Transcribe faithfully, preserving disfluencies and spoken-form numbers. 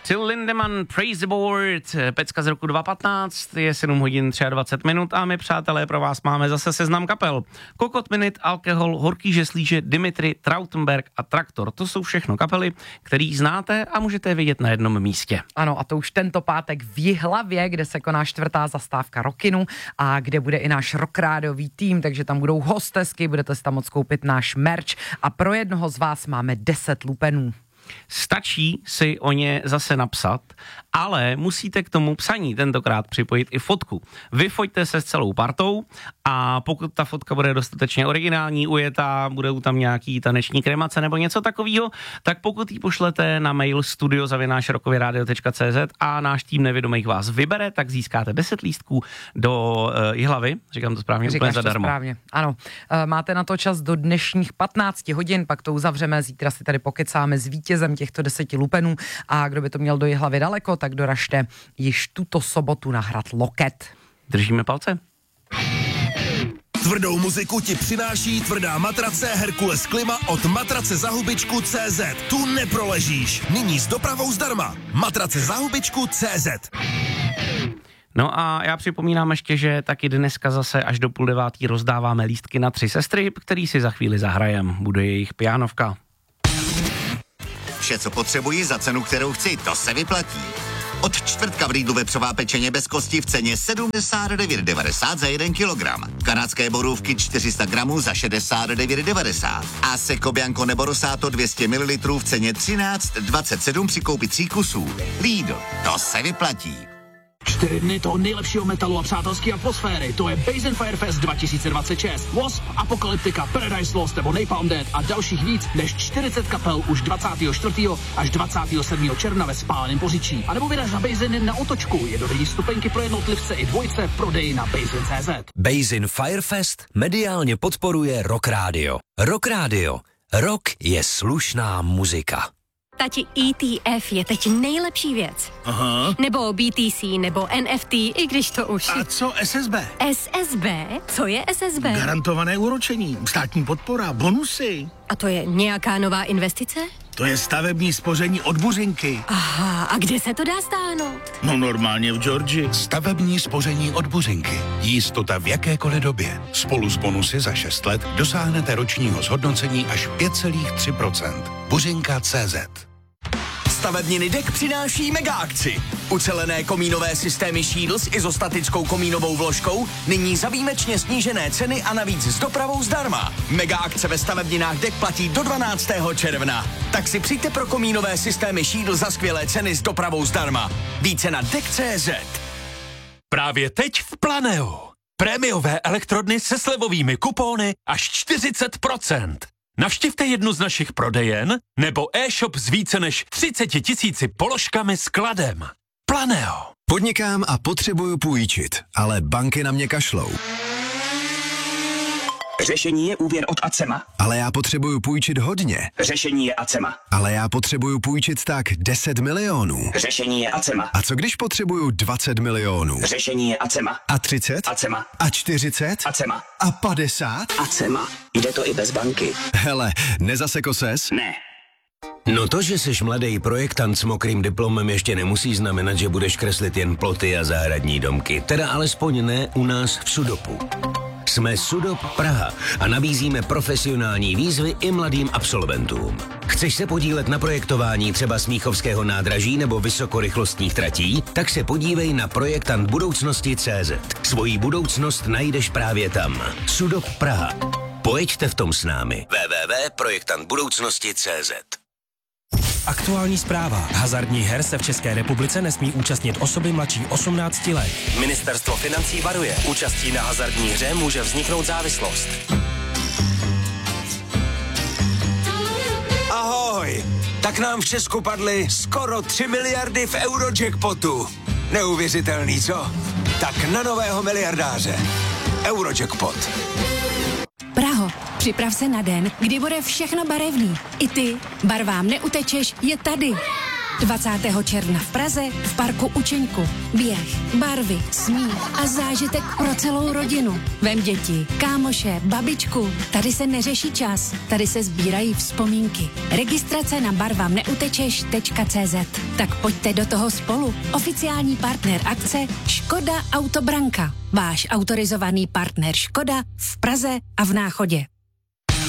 Till Lindemann, Praise the Board, pecka z roku dva tisíce patnáct, je sedm hodin dvacet tři minut a my, přátelé, pro vás máme zase seznam kapel. Kokot Minute, Alkohol, Horký žeslíže, Dimitri, Trautenberg a Traktor. To jsou všechno kapely, který znáte a můžete je vidět na jednom místě. Ano, a to už tento pátek v Jihlavě, kde se koná čtvrtá zastávka Rockinu a kde bude i náš rockrádiový tým, takže tam budou hostesky, budete si tam moct koupit náš merch a pro jednoho z vás máme deset lupenů. Stačí si o ně zase napsat, ale musíte k tomu psaní tentokrát připojit i fotku. Vyfoťte se s celou partou a pokud ta fotka bude dostatečně originální, ujetá, budou tam nějaký taneční kremace nebo něco takového, tak pokud ji pošlete na mail studio zavináč rockovyradio tečka cé zet a náš tým nevědomých vás vybere, tak získáte deset lístků do uh, Jihlavy. Říkám to správně, Říkáš úplně zadarmo. Správně. Ano, uh, máte na to čas do dnešních patnáct hodin, pak to uzavřeme, zítra si tady pokecáme s vítězem těchto deseti lupenů a kdo by to měl do Jihlavy daleko, tak doražte již tuto sobotu na hrad Loket. Držíme palce. Tvrdou muziku ti přináší tvrdá matrace Herkules Klima od matrace za hubičku tečka cé zet. Tu neproležíš. Nyní s dopravou zdarma. Matrace za hubičku tečka cé zet. No a já připomínám ještě, že taky dneska zase až do půl devátý rozdáváme lístky na tři sestry, který si za chvíli zahrajem. Bude jejich pianovka. Vše, co potřebuji za cenu, kterou chci, to se vyplatí. Od čtvrtka v Lidlu vepřová pečeně bez kosti v ceně sedmdesát devět devadesát za jeden kilogram. Kanadské borůvky čtyři sta gramů za šedesát devět devadesát. A Seco Bianco nebo Rosato dvě stě mililitrů v ceně třináct dvacet sedm při koupi tří kusů. Lidl, to se vyplatí. Čtyři dny toho nejlepšího metalu a přátelské atmosféry. To je Basin Firefest dva tisíce dvacet šest. Wasp, Apocalyptica, Paradise Lost nebo Napalm Death a dalších víc než čtyřicet kapel už dvacátého čtvrtého až dvacátého sedmého června ve Spáleném Poříčí. A nebo vyraž na Basin na Otočku. Jednodenní stupenky pro jednotlivce i dvojce v prodeji na Basin tečka cé zet. Basin Firefest mediálně podporuje Rock Radio. Rock Radio. Rock je slušná muzika. Tati, E T F je teď nejlepší věc. Aha. Nebo B T C, nebo N F T, i když to už... A co S S B? S S B? Co je S S B? Garantované úročení, státní podpora, bonusy. A to je nějaká nová investice? To je stavební spoření od Buřinky. Aha, a kde se to dá stáhnout? No normálně v Georgii. Stavební spoření od Buřinky. Jistota v jakékoliv době. Spolu s bonusy za šest let dosáhnete ročního zhodnocení až pět celá tři procenta. Buřinka tečka cé zet. Stavebniny D E K přináší mega akci. Ucelené komínové systémy Shield s izostatickou komínovou vložkou nyní za výjimečně snížené ceny a navíc s dopravou zdarma. Mega akce ve stavebninách D E K platí do dvanáctého června. Tak si přijďte pro komínové systémy Shield za skvělé ceny s dopravou zdarma. Více na D E K tečka cé zet. Právě teď v Planeu. Prémiové elektrodny se slevovými kupóny až čtyřicet procent. Navštivte jednu z našich prodejen nebo e-shop s více než třicet tisíci položkami s kladem. Planeo. Podnikám a potřebuju půjčit, ale banky na mě kašlou. Řešení je úvěr od Acema. Ale já potřebuju půjčit hodně. Řešení je Acema. Ale já potřebuju půjčit tak deset milionů. Řešení je Acema. A co když potřebuju dvacet milionů? Řešení je Acema. A třicet? Acema. A čtyřicet? Acema. A padesát? Acema. Jde to i bez banky. Hele, nezaseko ses? Ne. No to, že jsi mladý projektant s mokrým diplomem, ještě nemusí znamenat, že budeš kreslit jen ploty a zahradní domky. Teda alespoň ne u nás v Sudopu. Jsme Sudop Praha a nabízíme profesionální výzvy i mladým absolventům. Chceš se podílet na projektování třeba Smíchovského nádraží nebo vysokorychlostních tratí? Tak se podívej na projektant budoucnosti tečka cé zet. Svoji budoucnost najdeš právě tam. Sudop Praha. Pojeďte v tom s námi. w w w tečka projektant budoucnosti tečka cé zet. Aktuální zpráva. Hazardních her se v České republice nesmí účastnit osoby mladší osmnácti let. Ministerstvo financí varuje. Účastí na hazardní hře může vzniknout závislost. Ahoj! Tak nám v Česku padly skoro tři miliardy v Eurojackpotu. Neuvěřitelný, co? Tak na nového miliardáře. Eurojackpot. Praho, připrav se na den, kdy bude všechno barevný. I ty. Barvám neutečeš, je tady. dvacátého června v Praze v parku Učeňku. Běh, barvy, smích a zážitek pro celou rodinu. Vem děti, kámoše, babičku. Tady se neřeší čas, tady se sbírají vzpomínky. Registrace na barvam neutečeš tečka cé zet. Tak pojďte do toho spolu. Oficiální partner akce Škoda Autobranka. Váš autorizovaný partner Škoda v Praze a v Náchodě.